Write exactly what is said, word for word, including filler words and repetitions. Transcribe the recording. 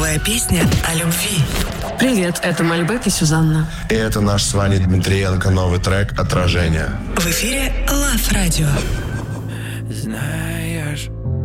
Новая песня о любви. Привет, это Мальбек и Сюзанна. И это наш с вами Дмитриенко новый трек «Отражение». В эфире Love Radio. Знаешь,